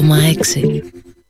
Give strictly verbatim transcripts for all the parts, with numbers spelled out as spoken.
κόμμα έξι.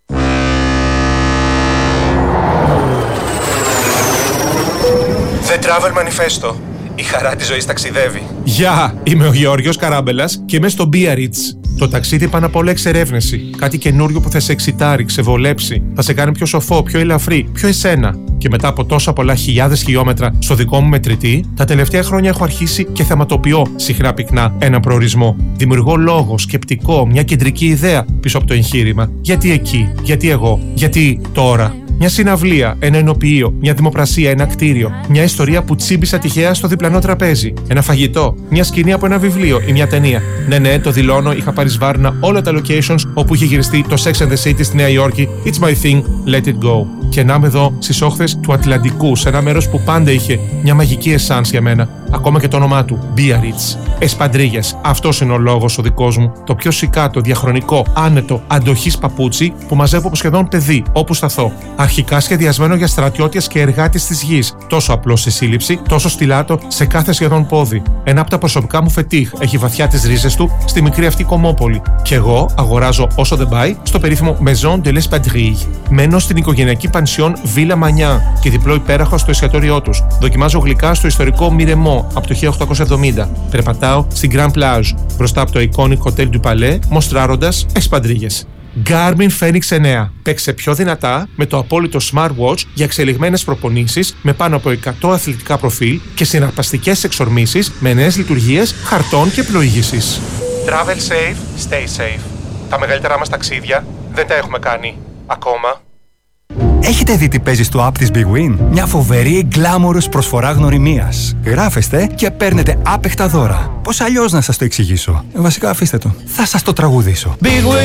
The Travel Manifesto. Η χαρά της ζωής ταξιδεύει. Γεια! Yeah, είμαι ο Γεώργιος Καράμπελας και είμαι στο Biarritz. Το ταξίδι πάνω απ' όλα εξερεύνηση. Κάτι καινούριο που θα σε εξητάρει, ξεβολέψει, θα σε κάνει πιο σοφό, πιο ελαφρύ, πιο εσένα. Και μετά από τόσα πολλά χιλιάδες χιλιόμετρα στο δικό μου μετρητή, τα τελευταία χρόνια έχω αρχίσει και θεματοποιώ συχνά πυκνά ένα προορισμό. Δημιουργώ λόγο, σκεπτικό, μια κεντρική ιδέα πίσω από το εγχείρημα. Γιατί εκεί, γιατί εγώ, γιατί τώρα. Μια συναυλία, ένα ενοποιείο, μια δημοπρασία, ένα κτίριο, μια ιστορία που τσίμπησα τυχαία στο διπλανό τραπέζι, ένα φαγητό, μια σκηνή από ένα βιβλίο ή μια ταινία. Ναι, ναι, το δηλώνω, είχα πάρει σβάρνα όλα τα locations όπου είχε γυριστεί το Sex and the City στη Νέα Υόρκη, It's my thing, let it go. Και να είμαι εδώ στις όχθες του Ατλαντικού, σε ένα μέρος που πάντα είχε μια μαγική εσάνς για μένα. Ακόμα και το όνομά του, Biarritz. Εσπαντρίγιας. Αυτός είναι ο λόγος ο δικός μου. Το πιο σικάτο, διαχρονικό, άνετο, αντοχής παπούτσι που μαζεύω από σχεδόν παιδί, όπου σταθώ. Αρχικά σχεδιασμένο για στρατιώτες και εργάτες της γης. Τόσο απλό στη σύλληψη, τόσο στυλάτο σε κάθε σχεδόν πόδι. Ένα από τα προσωπικά μου φετίχ έχει βαθιά τις ρίζες του στη μικρή αυτή κομμόπολη. Κι εγώ αγοράζω όσο δεν πάει στο περίφημο Maison de l'Espadrille. Μένω στην οικογενειακή πανσιόν Villa Magnan και διπλό υπέραχο στο εστιατόριό τους. Δοκιμάζω γλυκά στο ιστορικό Miremont από το χίλια οκτακόσια εβδομήντα. Περπατάω στην Grand Plage μπροστά από το iconic Hotel du Palais, μοστράροντας εσπαντρίγες. Garmin Fenix εννέα. Παίξε πιο δυνατά με το απόλυτο smartwatch για εξελιγμένες προπονήσεις με πάνω από εκατό αθλητικά προφίλ και συναρπαστικές εξορμήσεις με νέες λειτουργίες χαρτών και πλοήγησης. Travel safe, stay safe. Τα μεγαλύτερά μας ταξίδια δεν τα έχουμε κάνει ακόμα. Έχετε δει τι παίζει στο app της Big Win? Μια φοβερή γκλάμορος προσφορά γνωριμίας. Γράφεστε και παίρνετε άπεχτα δώρα. Πώς αλλιώς να σας το εξηγήσω? Ε, βασικά αφήστε το. Θα σας το τραγουδήσω. Big Win!